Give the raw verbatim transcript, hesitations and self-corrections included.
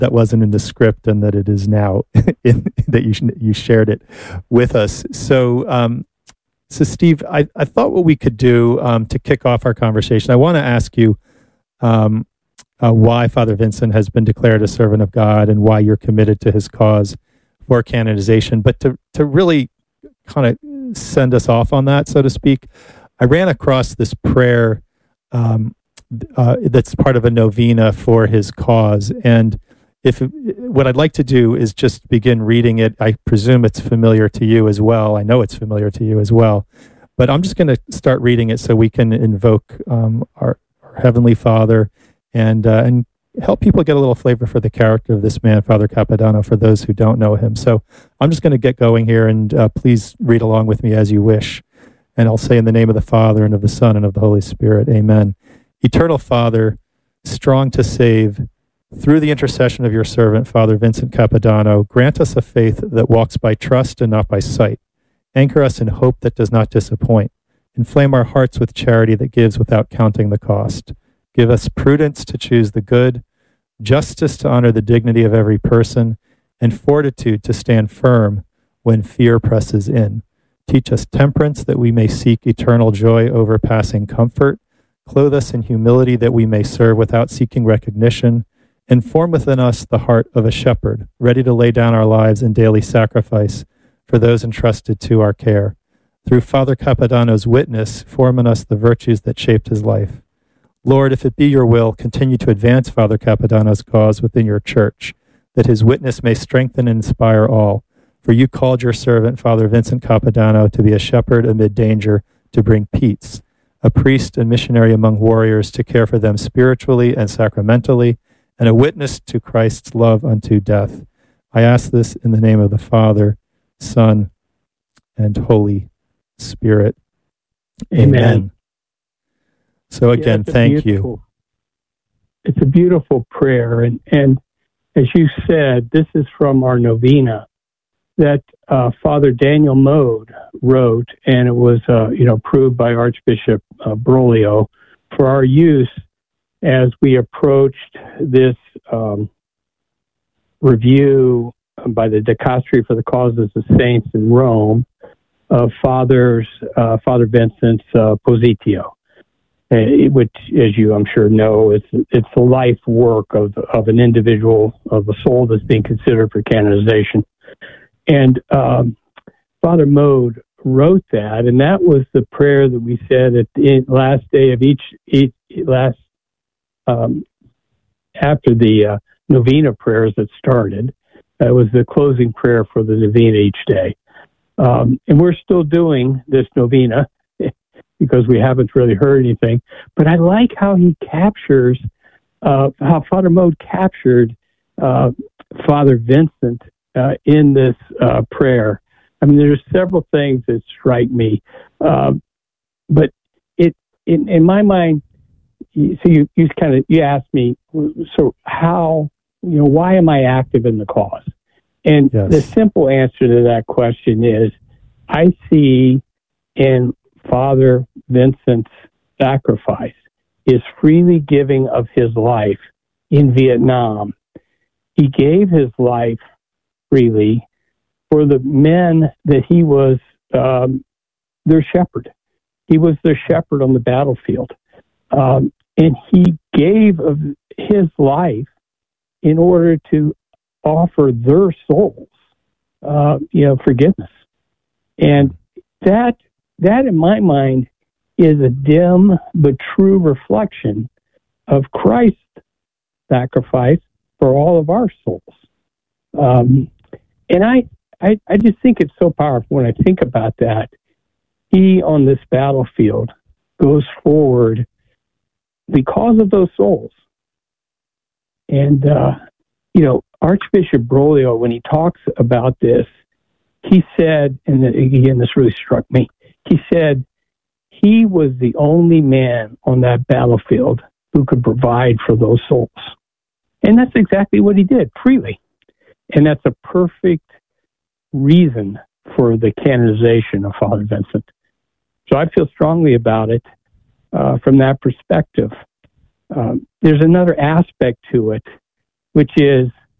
that wasn't in the script and that it is now in, that you you shared it with us. So, um, so Steve, I, I thought what we could do um, to kick off our conversation, I want to ask you um, uh, why Father Vincent has been declared a servant of God and why you're committed to his cause for canonization. But to to really kind of send us off on that, so to speak, I ran across this prayer um, uh, that's part of a novena for his cause. And if what I'd like to do is just begin reading it. I presume it's familiar to you as well. I know it's familiar to you as well. But I'm just going to start reading it so we can invoke um, our, our Heavenly Father and uh, and help people get a little flavor for the character of this man, Father Capodanno, for those who don't know him. So I'm just going to get going here, and uh, please read along with me as you wish. And I'll say in the name of the Father, and of the Son, and of the Holy Spirit, amen. Eternal Father, strong to save, through the intercession of your servant, Father Vincent Capodanno, grant us a faith that walks by trust and not by sight. Anchor us in hope that does not disappoint. Inflame our hearts with charity that gives without counting the cost. Give us prudence to choose the good, justice to honor the dignity of every person, and fortitude to stand firm when fear presses in. Teach us temperance that we may seek eternal joy over passing comfort. Clothe us in humility that we may serve without seeking recognition. And form within us the heart of a shepherd, ready to lay down our lives in daily sacrifice for those entrusted to our care. Through Father Capodanno's witness, form in us the virtues that shaped his life. Lord, if it be your will, continue to advance Father Capodanno's cause within your church, that his witness may strengthen and inspire all. For you called your servant, Father Vincent Capodanno, to be a shepherd amid danger, to bring peace, a priest and missionary among warriors, to care for them spiritually and sacramentally, and a witness to Christ's love unto death. I ask this in the name of the Father, Son, and Holy Spirit. Amen. Amen. So again, yeah, thank you. It's a beautiful prayer. And, and as you said, this is from our novena that uh, Father Daniel Mode wrote, and it was uh, you know, approved by Archbishop uh, Broglio for our use as we approached this um, review by the Dicastery for the Causes of Saints in Rome of Father's, uh, Father Vincent's uh, Positio, uh, which, as you I'm sure know, it's it's the life work of of an individual, of a soul that's being considered for canonization. And um, Father Mode wrote that, and that was the prayer that we said at the last day of each, each last Um, after the uh, novena prayers that started. That was the closing prayer for the novena each day. Um, and we're still doing this novena because we haven't really heard anything. But I like how he captures, uh, how Father Mode captured uh, Father Vincent uh, in this uh, prayer. I mean, there's several things that strike me. Uh, but it, in, in my mind, so you, you kind of, you asked me, so how, you know, why am I active in the cause? And yes. The simple answer to that question is, I see in Father Vincent's sacrifice, his freely giving of his life in Vietnam. He gave his life freely for the men that he was um, their shepherd. He was their shepherd on the battlefield. Um, and he gave of his life in order to offer their souls, uh, you know, forgiveness. And that, that in my mind is a dim but true reflection of Christ's sacrifice for all of our souls. Um, and I, I, I just think it's so powerful when I think about that. He, on this battlefield, goes forward because of those souls. And, uh, you know, Archbishop Broglio, when he talks about this, he said, and again, this really struck me, he said he was the only man on that battlefield who could provide for those souls. And that's exactly what he did, freely. And that's a perfect reason for the canonization of Father Vincent. So I feel strongly about it uh, from that perspective. Um, there's another aspect to it, which is